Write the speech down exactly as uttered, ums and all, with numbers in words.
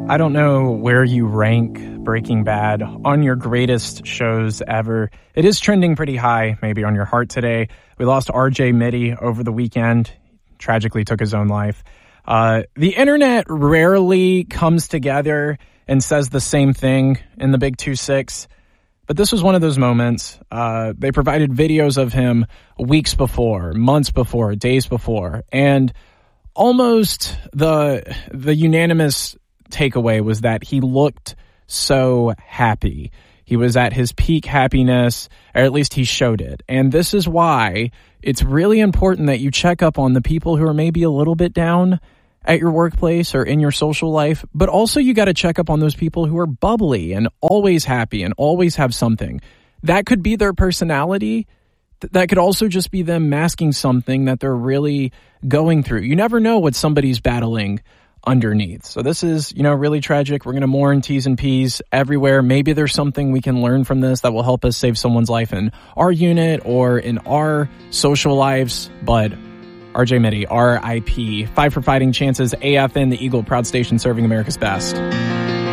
I don't know where you rank Breaking Bad on your greatest shows ever. It is trending pretty high, maybe on your heart today. We lost R J Mitte over the weekend. Tragically took his own life. Uh, the internet rarely comes together and says the same thing in the Big two six. But this was one of those moments. Uh, they provided videos of him weeks before, months before, days before. And almost the the unanimous takeaway was that he looked so happy. He was at his peak happiness, or at least he showed it. And this is why it's really important that you check up on the people who are maybe a little bit down at your workplace or in your social life, but also you got to check up on those people who are bubbly and always happy and always have something. That could be their personality. That could also just be them masking something that they're really going through. You never know what somebody's battling underneath. So this is, you know, really tragic. We're going to mourn T's and P's everywhere. Maybe there's something we can learn from this that will help us save someone's life in our unit or in our social lives. But R J Mitte, R I P. Five for Fighting Chances, A F N, the Eagle, proud station serving America's best.